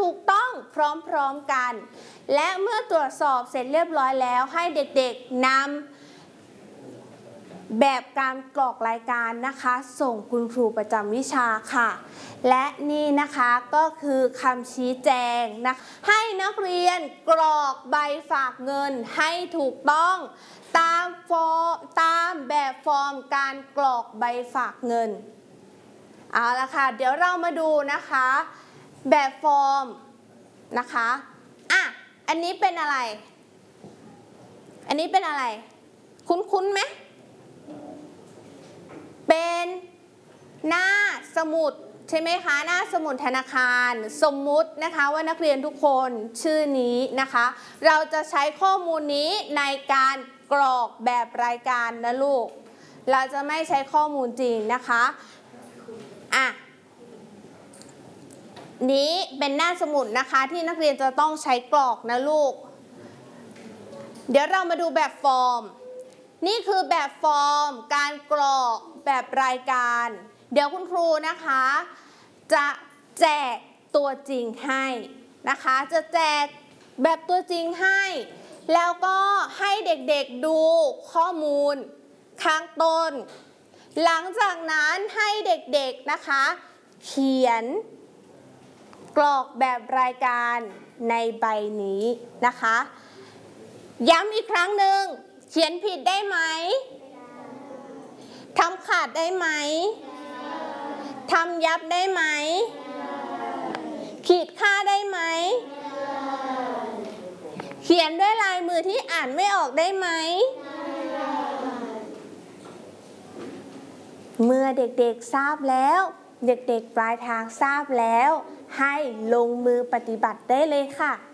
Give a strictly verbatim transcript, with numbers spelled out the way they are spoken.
ถูกต้องพร้อมๆกันและเมื่อตรวจสอบเสร็จเรียบร้อยแล้วให้เด็กๆนำแบบการกรอกรายการนะคะส่งคุณครูประจำวิชาค่ะและนี่นะคะก็คือคำชี้แจงนะให้นักเรียนกรอกใบฝากเงินให้ถูกต้องตามฟอร์มตามแบบฟอร์มการกรอกใบฝากเงินเอาละค่ะเดี๋ยวเรามาดูนะคะแบบฟอร์มนะคะอ่ะอันนี้เป็นอะไรอันนี้เป็นอะไรคุ้นๆไหมเป็นหน้าสมุดใช่ไหมคะหน้าสมุดธนาคารสมมุตินะคะว่านักเรียนทุกคนชื่อนี้นะคะเราจะใช้ข้อมูลนี้ในการกรอกแบบรายการนะลูกเราจะไม่ใช้ข้อมูลจริงนะคะอ่ะนี้เป็นหน้าสมุดนะคะที่นักเรียนจะต้องใช้กรอกนะลูกเดี๋ยวเรามาดูแบบฟอร์มนี่คือแบบฟอร์มการกรอกแบบรายการเดี๋ยวคุณครูนะคะจะแจกตัวจริงให้นะคะจะแจกแบบตัวจริงให้แล้วก็ให้เด็กๆดูข้อมูลข้างต้นหลังจากนั้นให้เด็กๆนะคะเขียนกรอกแบบรายการในใบนี้นะคะย้ำอีกครั้งหนึ่งเขียนผิดได้ไหมทำขาดได้ไหมทำยับได้ไหมขีดค่าได้ไหมเขียนด้วยลายมือที่อ่านไม่ออกได้ไหมเมื่อเด็กๆทราบแล้วเด็กๆปลายทางทราบแล้วให้ลงมือปฏิบัติได้เลยค่ะ